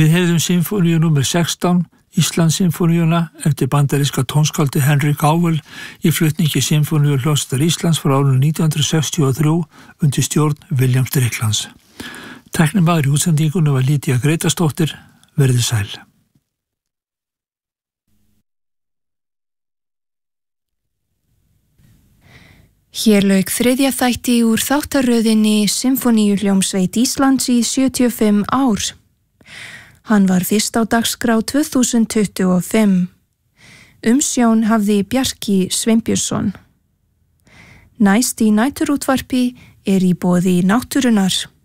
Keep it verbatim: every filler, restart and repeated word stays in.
Við heyrðum symfóníu númer sextán, Íslandssymfóníuna, eftir bandaríska tónskáldið Henry Cowell í flutningi Sinfóníuhljómsveitar Íslands frá árinu nítján hundruð sextíu og þrjú undir stjórn William Stricklands. Tæknimaður í útsendingunni var Lýdía Grétarsdóttir. Verið sæl. Hér lauk þriðja þætti úr þáttaröðinni Sinfóníuhljómsveit Íslands í sjötíu og fimm ár. Hann var fyrst á dagskrá tvö þúsund tuttugu og fimm. Umsjón hafði Bjarki Sveinbjörnsson. Næst í næturútvarpi er í boði náttúrunnar.